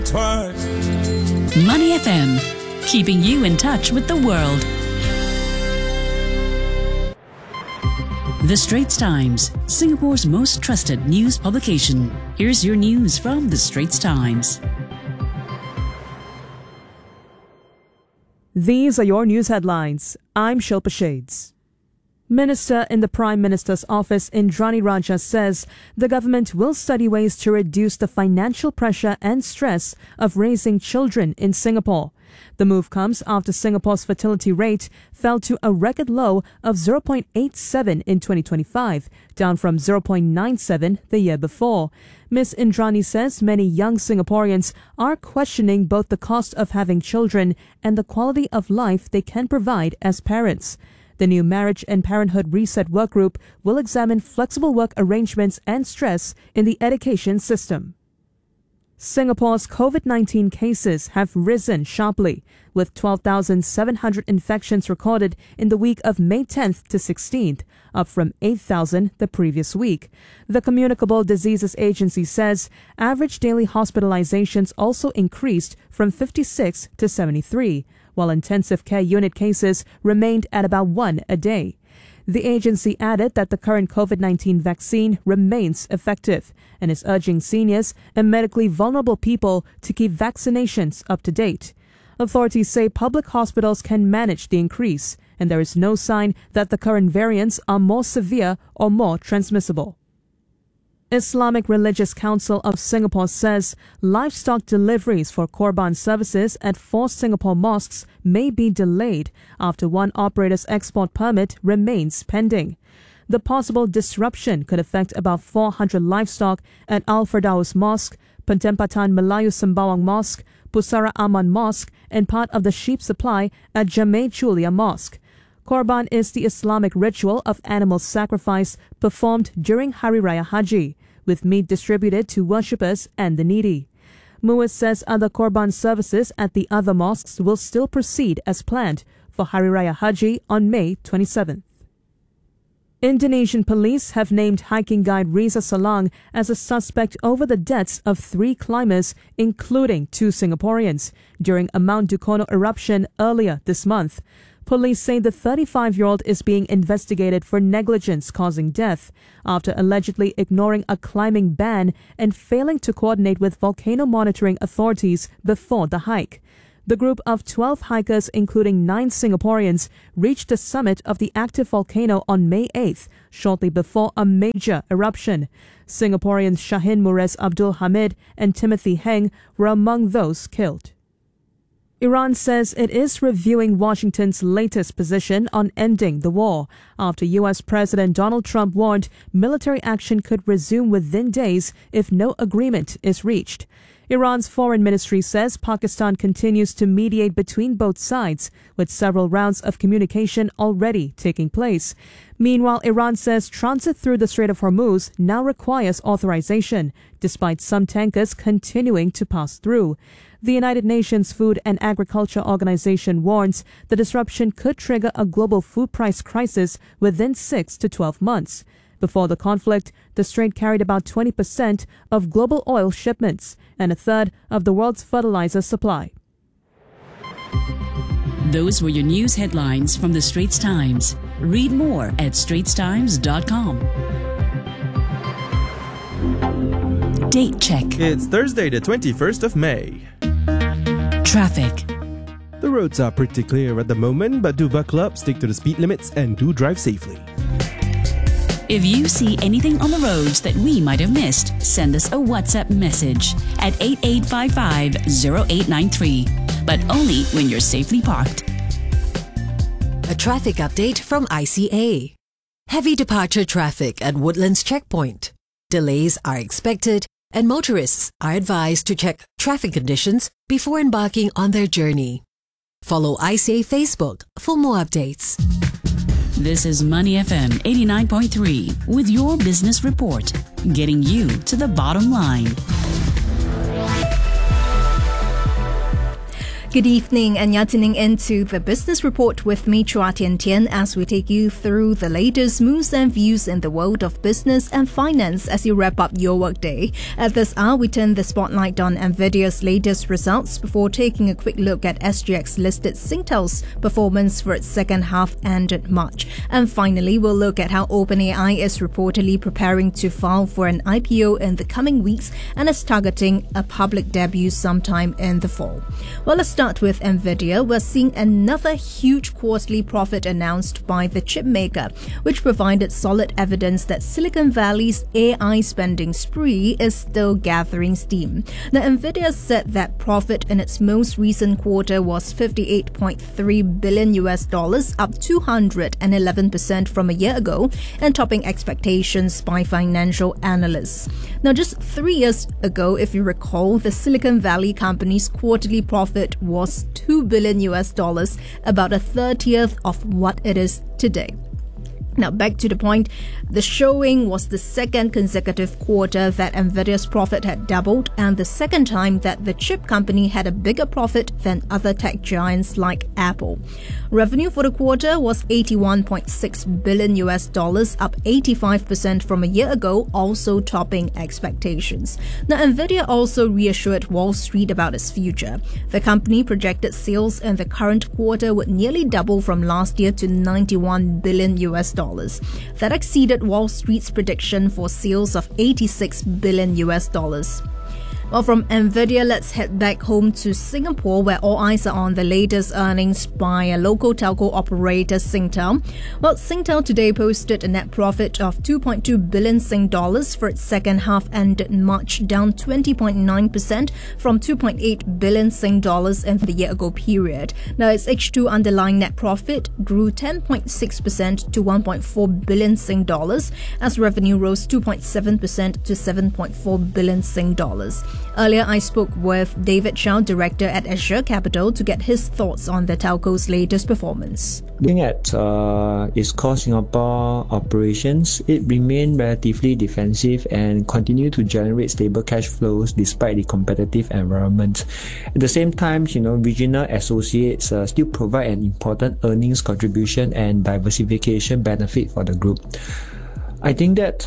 Money FM, keeping you in touch with the world. The Straits Times, Singapore's most trusted news publication. Here's your news from The Straits Times. These are your news headlines. I'm Shilpa Shades. Minister in the Prime Minister's office, Indrani Raja, says the government will study ways to reduce the financial pressure and stress of raising children in Singapore. The move comes after Singapore's fertility rate fell to a record low of 0.87 in 2025, down from 0.97 the year before. Ms. Indrani says many young Singaporeans are questioning both the cost of having children and the quality of life they can provide as parents. The new Marriage and Parenthood Reset Workgroup will examine flexible work arrangements and stress in the education system. Singapore's COVID-19 cases have risen sharply, with 12,700 infections recorded in the week of May 10th to 16th, up from 8,000 the previous week. The Communicable Diseases Agency says average daily hospitalizations also increased from 56 to 73, while intensive care unit cases remained at about 1 a day. The agency added that the current COVID-19 vaccine remains effective and is urging seniors and medically vulnerable people to keep vaccinations up to date. Authorities say public hospitals can manage the increase, and there is no sign that the current variants are more severe or more transmissible. Islamic Religious Council of Singapore says livestock deliveries for Korban services at 4 Singapore mosques may be delayed after one operator's export permit remains pending. The possible disruption could affect about 400 livestock at Al Firdaus Mosque, Pentempatan Melayu Sembawang Mosque, Pusara Aman Mosque, and part of the sheep supply at Jamei Chulia Mosque. Korban is the Islamic ritual of animal sacrifice performed during Hari Raya Haji, with meat distributed to worshippers and the needy. Muiz says other Korban services at the other mosques will still proceed as planned for Hari Raya Haji on May 27th. Indonesian police have named hiking guide Riza Salang as a suspect over the deaths of 3 climbers, including 2 Singaporeans, during a Mount Dukono eruption earlier this month. Police say the 35-year-old is being investigated for negligence causing death after allegedly ignoring a climbing ban and failing to coordinate with volcano monitoring authorities before the hike. The group of 12 hikers, including 9 Singaporeans, reached the summit of the active volcano on May 8th, shortly before a major eruption. Singaporeans Shahin Murez Abdul Hamid and Timothy Heng were among those killed. Iran says it is reviewing Washington's latest position on ending the war after U.S. President Donald Trump warned military action could resume within days if no agreement is reached. Iran's foreign ministry says Pakistan continues to mediate between both sides, with several rounds of communication already taking place. Meanwhile, Iran says transit through the Strait of Hormuz now requires authorization, despite some tankers continuing to pass through. The United Nations Food and Agriculture Organization warns the disruption could trigger a global food price crisis within 6 to 12 months. Before the conflict, the strait carried about 20% of global oil shipments and a third of the world's fertilizer supply. Those were your news headlines from The Straits Times. Read more at straitstimes.com. Date check. It's Thursday, the 21st of May. Traffic. The roads are pretty clear at the moment, but do buckle up, stick to the speed limits, and do drive safely. If you see anything on the roads that we might have missed, send us a WhatsApp message at 8855-0893. But only when you're safely parked. A traffic update from ICA. Heavy departure traffic at Woodlands Checkpoint. Delays are expected, and motorists are advised to check traffic conditions before embarking on their journey. Follow ICA Facebook for more updates. This is Money FM 89.3 with your business report, getting you to the bottom line. Good evening, and you're tuning into the Business Report with me, Chua Tian Tian, as we take you through the latest moves and views in the world of business and finance as you wrap up your workday. At this hour, we turn the spotlight on NVIDIA's latest results before taking a quick look at SGX-listed Singtel's performance for its second half ended March. And finally, we'll look at how OpenAI is reportedly preparing to file for an IPO in the coming weeks and is targeting a public debut sometime in the fall. Well, let's start with NVIDIA. We're seeing another huge quarterly profit announced by the chip maker, which provided solid evidence that Silicon Valley's AI spending spree is still gathering steam. Now, NVIDIA said that profit in its most recent quarter was $58.3 billion, up 211% from a year ago, and topping expectations by financial analysts. Now, just 3 years ago, if you recall, the Silicon Valley company's quarterly profit was $2 billion, about a 30th of what it is today. Now, back to the point, the showing was the second consecutive quarter that NVIDIA's profit had doubled and the second time that the chip company had a bigger profit than other tech giants like Apple. Revenue for the quarter was $81.6 billion, up 85% from a year ago, also topping expectations. Now, NVIDIA also reassured Wall Street about its future. The company projected sales in the current quarter would nearly double from last year to $91 billion. That exceeded Wall Street's prediction for sales of $86 billion. Well, from NVIDIA, let's head back home to Singapore, where all eyes are on the latest earnings by a local telco operator, Singtel. Well, Singtel today posted a net profit of 2.2 billion Sing dollars for its second half ended March, down 20.9% from 2.8 billion Sing dollars in the year-ago period. Now, its H2 underlying net profit grew 10.6% to 1.4 billion Sing dollars, as revenue rose 2.7% to 7.4 billion Sing dollars. Earlier, I spoke with David Chow, director at Azure Capital, to get his thoughts on the telco's latest performance. Looking at its core Singapore operations, it remained relatively defensive and continued to generate stable cash flows despite the competitive environment. At the same time, regional associates still provide an important earnings contribution and diversification benefit for the group. I think that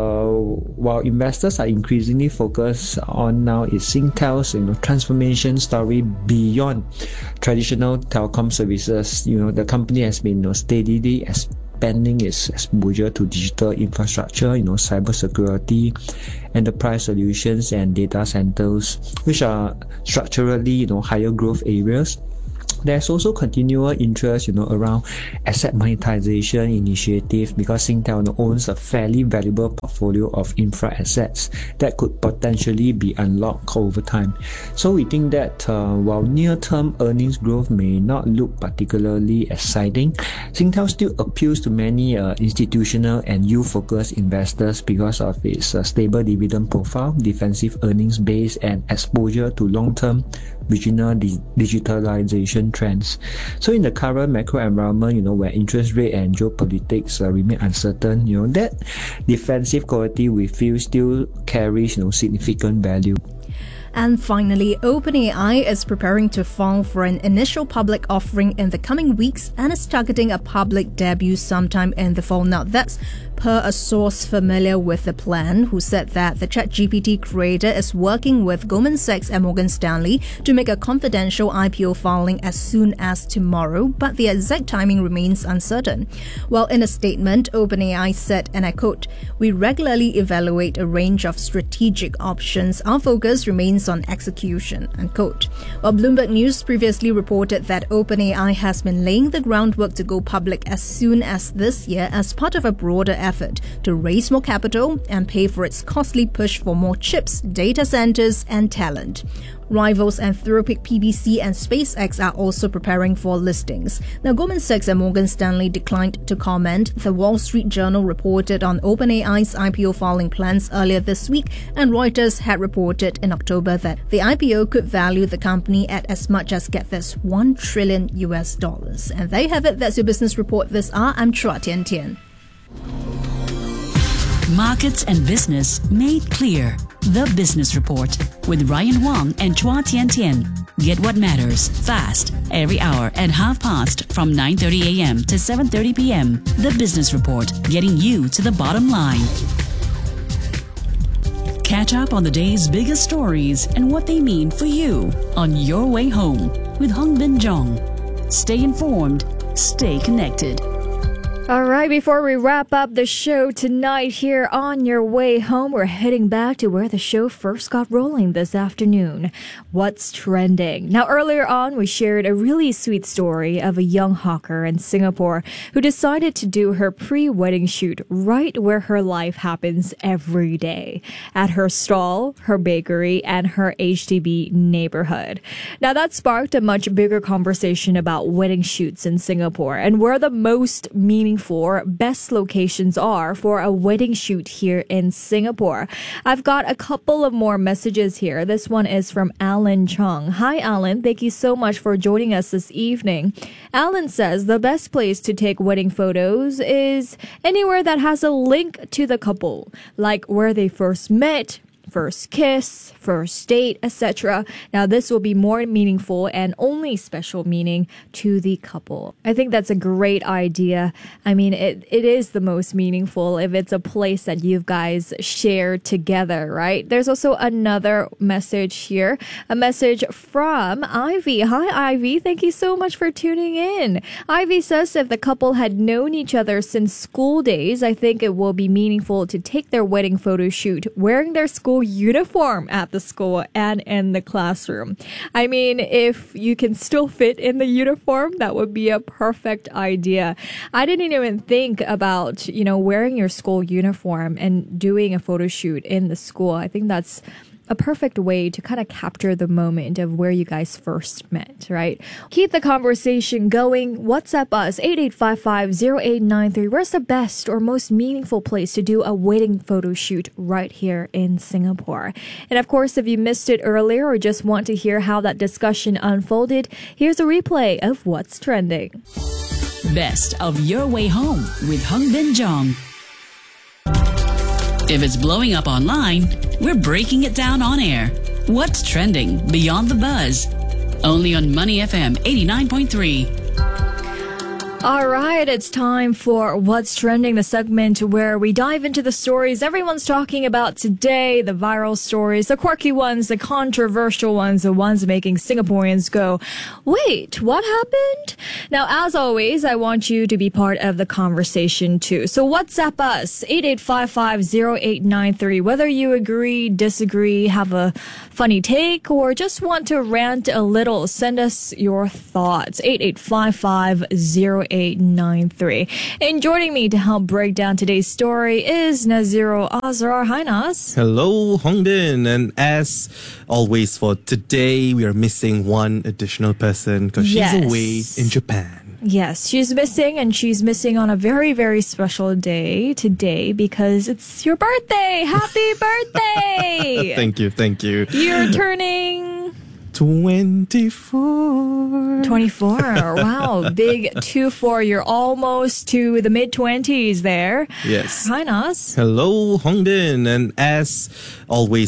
while investors are increasingly focused on now is Singtel's transformation story beyond traditional telecom services. The company has been steadily expanding its exposure to digital infrastructure, cybersecurity, enterprise solutions, and data centers, which are structurally higher growth areas. There's also continual interest, around asset monetization initiatives because Singtel owns a fairly valuable portfolio of infra assets that could potentially be unlocked over time. So we think that while near-term earnings growth may not look particularly exciting, Singtel still appeals to many institutional and youth-focused investors because of its stable dividend profile, defensive earnings base, and exposure to long-term regional digitalization trends. So in the current macro environment, where interest rate and geopolitics remain uncertain, that defensive quality we feel still carries significant value. And finally, OpenAI is preparing to file for an initial public offering in the coming weeks and is targeting a public debut sometime in the fall. Now, that's per a source familiar with the plan, who said that the ChatGPT creator is working with Goldman Sachs and Morgan Stanley to make a confidential IPO filing as soon as tomorrow, but the exact timing remains uncertain. Well, in a statement, OpenAI said, and I quote, "We regularly evaluate a range of strategic options. Our focus remains on execution," unquote. Well, Bloomberg News previously reported that OpenAI has been laying the groundwork to go public as soon as this year as part of a broader effort to raise more capital and pay for its costly push for more chips, data centers, and talent. Rivals Anthropic, PBC, and SpaceX are also preparing for listings. Now, Goldman Sachs and Morgan Stanley declined to comment. The Wall Street Journal reported on OpenAI's IPO filing plans earlier this week, and Reuters had reported in October that the IPO could value the company at as much as, get this, $1 trillion. And there you have it. That's your business report this hour. I'm Chua Tian Tian. Markets and business made clear. The Business Report with Ryan Wong and Chua Tian Tian. Get what matters fast every hour at 1/2 from 9:30 a.m. to 7:30 p.m. The Business Report, getting you to the bottom line. Catch up on the day's biggest stories and what they mean for you on your way home with Hong Bin Jong. Stay informed, stay connected. All right, before we wrap up the show tonight here on your way home, we're heading back to where the show first got rolling this afternoon. What's trending? Now, earlier on, we shared a really sweet story of a young hawker in Singapore who decided to do her pre-wedding shoot right where her life happens every day, at her stall, her bakery, and her HDB neighborhood. Now, that sparked a much bigger conversation about wedding shoots in Singapore and where the most meaningful best locations are for a wedding shoot here in Singapore. I've got a couple of more messages here. This one is from Alan Chung. Hi, Alan. Thank you so much for joining us this evening. Alan says the best place to take wedding photos is anywhere that has a link to the couple, like where they first met, first kiss, first date, etc. Now, this will be more meaningful and only special meaning to the couple. I think that's a great idea. I mean, it is the most meaningful if it's a place that you guys share together, right? There's also another message here, a message from Ivy. Hi, Ivy. Thank you so much for tuning in. Ivy says if the couple had known each other since school days, I think it will be meaningful to take their wedding photo shoot wearing their school uniform at the school and in the classroom. I mean, if you can still fit in the uniform, that would be a perfect idea. I didn't even think about, wearing your school uniform and doing a photo shoot in the school. I think that's a perfect way to kind of capture the moment of where you guys first met, right? Keep the conversation going. WhatsApp us, 8855-0893. Where's the best or most meaningful place to do a wedding photo shoot right here in Singapore? And of course, if you missed it earlier or just want to hear how that discussion unfolded, here's a replay of What's Trending. Best of your way home with Hong Bin Jong. If it's blowing up online, we're breaking it down on air. What's trending beyond the buzz? Only on Money FM 89.3. All right, it's time for What's Trending, the segment where we dive into the stories everyone's talking about today, the viral stories, the quirky ones, the controversial ones, the ones making Singaporeans go, wait, what happened? Now, as always, I want you to be part of the conversation too. So WhatsApp us, 8855-0893, whether you agree, disagree, have a funny take, or just want to rant a little, send us your thoughts, 8855-0893. And joining me to help break down today's story is Naziro Azrar. Hi, Naz. Hello, Hong Bin. And as always for today, we are missing one additional person because she's away in Japan. Yes, she's missing, and she's missing on a very, very special day today because it's your birthday. Happy birthday! Thank you. You're turning 24. 24. Wow. Big 24. You're almost to the mid-20s there. Yes. Hi, Nas. Hello, Hong Bin. And as always